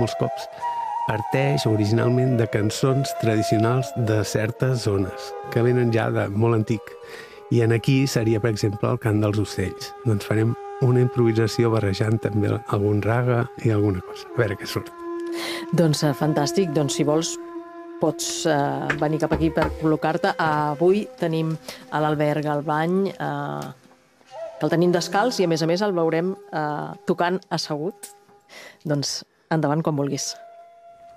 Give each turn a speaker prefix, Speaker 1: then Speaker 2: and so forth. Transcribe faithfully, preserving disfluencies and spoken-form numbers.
Speaker 1: molts cops, parteix originalment de cançons tradicionals de certes zones, que venen ja de molt antic. I en aquí seria, per exemple, el cant dels ocells. Doncs farem una improvisació barrejant també algun raga i alguna cosa. A veure què surt.
Speaker 2: Doncs fantàstic. Doncs si vols pots uh, venir cap aquí per col·locar-te. Uh, avui tenim a l'Albert Galvany, uh, que el tenim descalç i a més a més el veurem uh, tocant assegut. Doncs endavant quan vulguis.